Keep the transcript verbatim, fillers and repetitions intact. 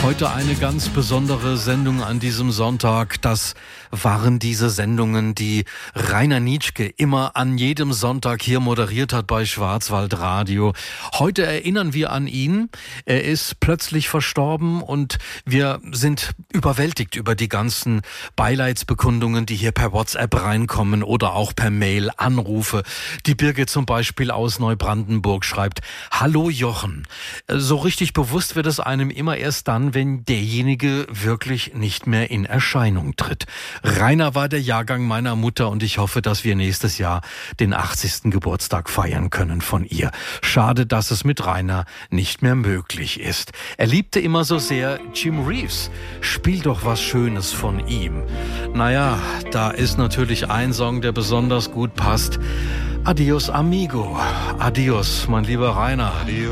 Heute eine ganz besondere Sendung an diesem Sonntag. Das waren diese Sendungen, die Rainer Nitschke immer an jedem Sonntag hier moderiert hat bei Schwarzwaldradio. Heute erinnern wir an ihn. Er ist plötzlich verstorben und wir sind überwältigt über die ganzen Beileidsbekundungen, die hier per WhatsApp reinkommen oder auch per Mail, Anrufe. Die Birgit zum Beispiel aus Neubrandenburg schreibt: Hallo Jochen. So richtig bewusst wird es einem immer erst dann, wenn derjenige wirklich nicht mehr in Erscheinung tritt. Rainer war der Jahrgang meiner Mutter und ich hoffe, dass wir nächstes Jahr den achtzigsten Geburtstag feiern können von ihr. Schade, dass es mit Rainer nicht mehr möglich ist. Er liebte immer so sehr Jim Reeves. Spiel doch was Schönes von ihm. Naja, da ist natürlich ein Song, der besonders gut passt. Adios, amigo. Adios, mein lieber Rainer. Adios.